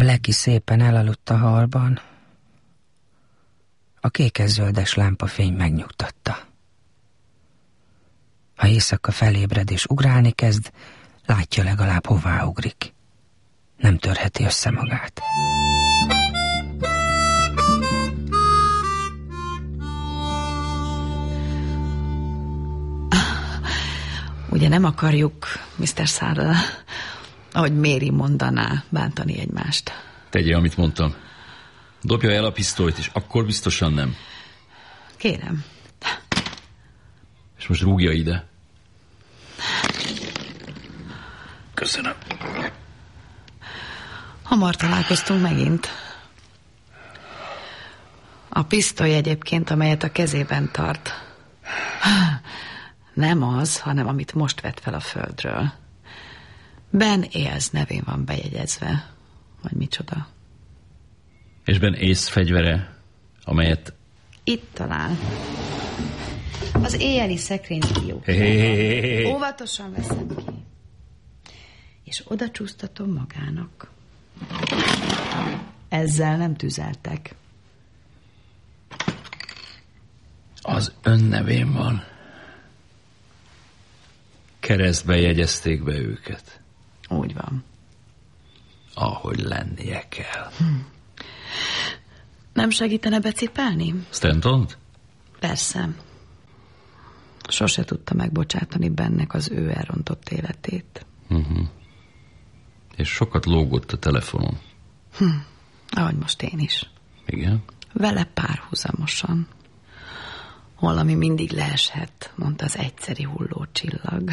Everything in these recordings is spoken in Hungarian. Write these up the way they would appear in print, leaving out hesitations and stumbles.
Blackie szépen elaludt a halban. A kékes-zöldes lámpafény megnyugtatta. Ha éjszaka felébred és ugrálni kezd, látja legalább hová ugrik. Nem törheti össze magát. Ugye nem akarjuk, Mr. Saddle, ahogy Mary mondaná, bántani egymást. Tegye, amit mondtam. Dobja el a pisztolyt, és akkor biztosan nem. Kérem. És most rúgja ide. Köszönöm. Hamar találkoztunk megint. A pisztoly egyébként, amelyet a kezében tart, nem az, hanem amit most vett fel a földről. Ben Ayers nevén van bejegyezve. Vagy micsoda. És Ben Ayers fegyvere, amelyet... Itt talál. Az éjjeli szekrény fiók. Óvatosan veszem ki. És oda csúsztatom magának. Ezzel nem tüzeltek. Az ön nevén van. Keresztbe jegyezték be őket. Úgy van. Ahogy lennie kell. Nem segítene becipelni? Stantont? Persze. Sose tudta megbocsátani bennek az ő elrontott életét. És sokat lógott a telefonon. Ahogy most én is. Igen? Vele párhuzamosan. Valami mindig leeshet, mondta az egyszeri hulló csillag.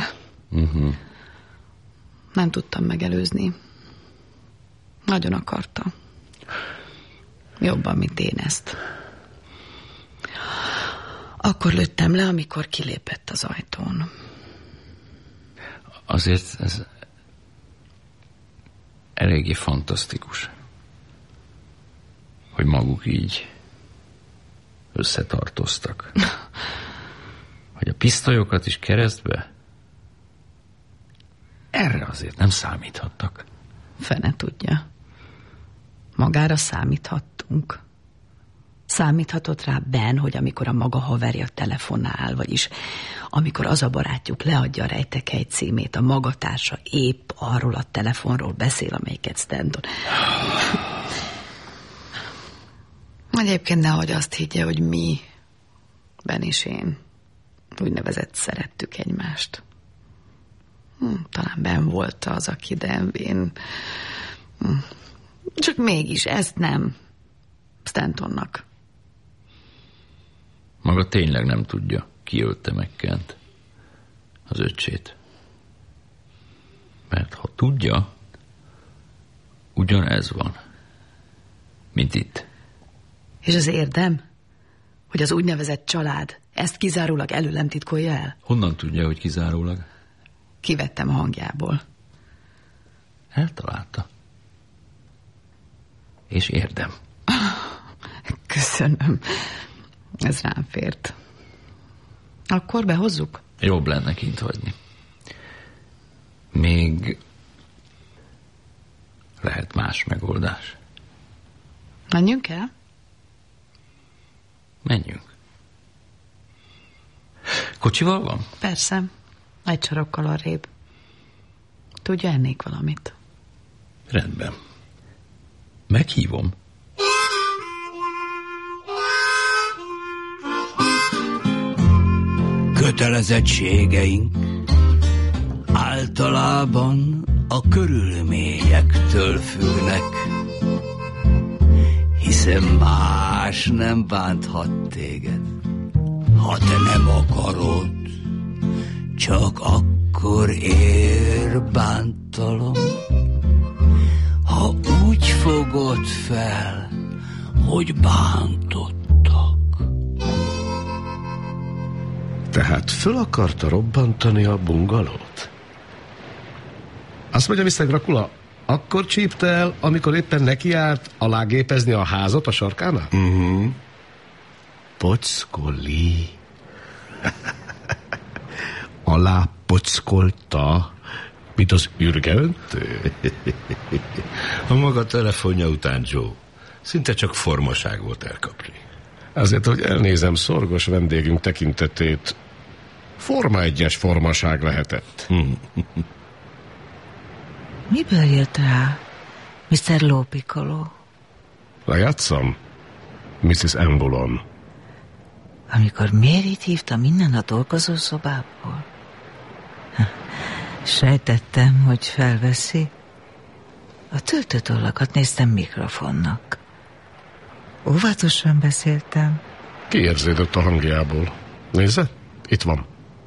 Nem tudtam megelőzni. Nagyon akarta. Jobban, mint én ezt. Akkor lőttem le, amikor kilépett az ajtón. Azért ez eléggé fantasztikus, hogy maguk így összetartoztak. Hogy a pisztolyokat is keresztbe? Erre azért nem számíthattak. Fene tudja. Magára számíthattunk. Számíthatott rá Ben, hogy amikor a maga haverja telefonál, vagyis amikor az a barátjuk leadja a Rejtekely címét, a magatársa épp arról a telefonról beszél, amelyiket Stanton. Egyébként nehogy azt higgye, hogy mi, Ben és én, úgynevezett szerettük egymást. Talán Ben volt az, aki, de én... Csak mégis ezt nem Stantonnak. Maga tényleg nem tudja, ki ölte meg Kent, az öccsét. Mert ha tudja, ugyanez van, mint itt. És az érdem, hogy az úgynevezett család ezt kizárólag előlem titkolja el? Honnan tudja, hogy kizárólag? Kivettem a hangjából. Eltalálta. És érdem. Köszönöm. Ez rám fért. Akkor behozzuk? Jobb lenne kint hagyni. Még lehet más megoldás. Menjünk el? Menjünk. Kocsival van? Persze. Egy sarokkal arrébb. Tudja, ennék valamit. Rendben. Meghívom. Kötelezettségeink általában a körülményektől függnek, hiszen más nem bánthat téged, ha te nem akarod, csak akkor ér bántalom, ha úgy fogod fel, hogy bántottak. Tehát föl akarta robbantani a bungalót? Azt mondja, Mr. Dracula, akkor csípte el, amikor éppen nekiállt alágépezni a házat a sarkánál? Pockoli. Alápockolta, Mint az ürgeöntő? A maga telefonja után, Joe, szinte csak formaság volt elkapni. Azért, hogy elnézem szorgos vendégünk tekintetét, Forma 1-es formaság lehetett. Miből jött rá, Mr. Lópikoló? Lejátszom, Mrs. Ambulon. Amikor Mérit hívtam innen a dolgozószobából? Sejtettem, hogy felveszi. A töltőtollakat néztem mikrofonnak. Óvatosan beszéltem. Kiérződött a hangjából. Nézze, itt van.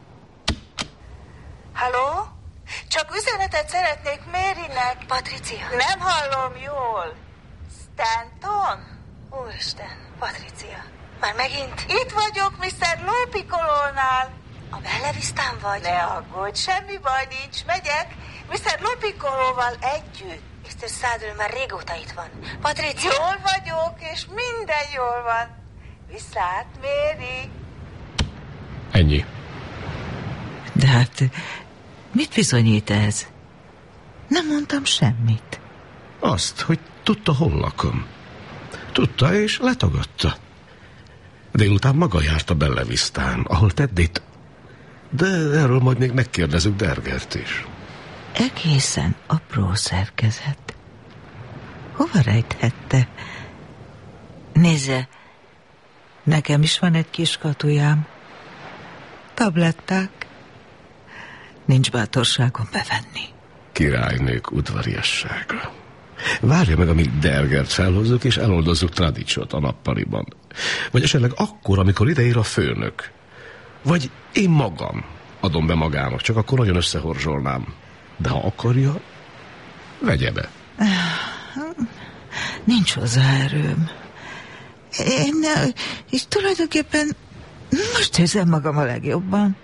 Halló? Csak üzenetet szeretnék Marynek. Patricia. Nem hallom jól. Stanton? Úristen, Patricia. Már megint? Itt vagyok, Mr. Lópikolónál. A Bellevisztán vagy? Ne aggódj, semmi baj nincs, megyek. Mr. Lópikolóval együtt. Mr. Saddle már régóta itt van. Patricia! Jól vagyok, és minden jól van. Viszlát, Mary. Ennyi. De hát, mit bizonyít ez? Nem mondtam semmit. Azt, hogy tudta, hol lakom. Tudta, és letagadta. Délután maga járt a Bellevisztán, ahol Teddit. De erről majd még megkérdezünk Dergert is. Egészen apró szerkezet. Hova rejthette? Nézze, nekem is van egy kis katujám. Tabletták. Nincs bátorságom bevenni. Királynők udvariassága. Várja meg, amíg Dergert felhozzuk, és eloldozzuk Tradicsot a nappaliban. Vagy esetleg akkor, amikor ideér a főnök. Vagy én magam adom be magának, csak akkor nagyon összehorzsolnám. De ha akarja, vegye be. Nincs hozzá erőm. Én és tulajdonképpen most érzem magam a legjobban.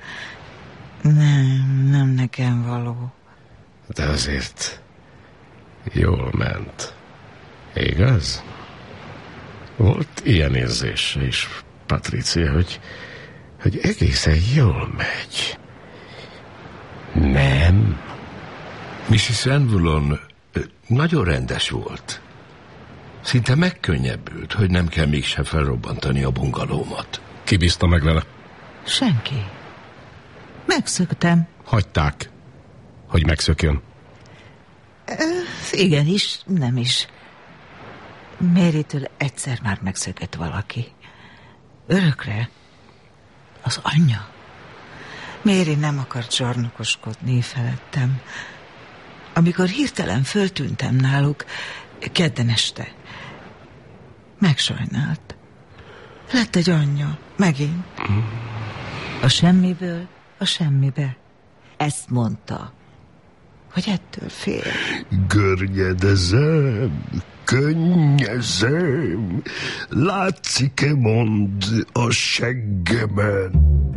Nem nekem való. De azért jól ment. Igaz? Volt ilyen érzése is, Patricia, hogy egészen jól megy. Nem? Mrs. Ambulon nagyon rendes volt. Szinte megkönnyebbült, hogy nem kell mégse felrobbantani a bungalómat. Ki bízta meg vele? Senki. Megszöktem. Hagyták, hogy megszökjön. Igenis, nem is. Marytől egyszer már megszökött valaki. Örökre. Az anyja. Mary nem akart zsarnokoskodni felettem. Amikor hirtelen föltűntem náluk, kedden este, megsajnált. Lett egy anyja, megint. A semmiből a semmibe. Ezt mondta, hogy ettől fél. Görnyedezem, könnyezem, látszik-e mond a seggemen?